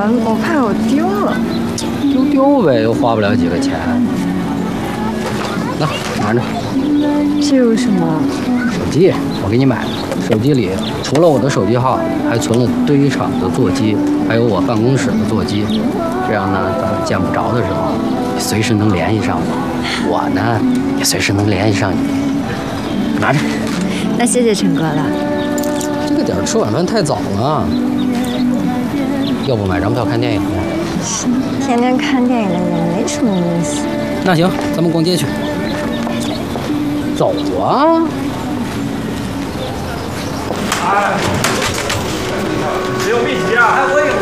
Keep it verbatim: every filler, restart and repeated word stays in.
了，我怕我丢了。 丢丢呗，又花不了几个钱。来，拿着。 这有什么？ 手机，我给你买的。手机里除了我的手机号，还存了堆场的座机，还有我办公室的座机。这样呢，咱们见不着的时候，你随时能联系上我。我呢，也随时能联系上你。拿着。 那谢谢陈哥了。 这个点吃晚饭太早了，要不买张票看电影去？ 天天看电影的也没什么意思。 那行，咱们逛街去。走啊！ 哎，只有秘籍啊，还有我一个。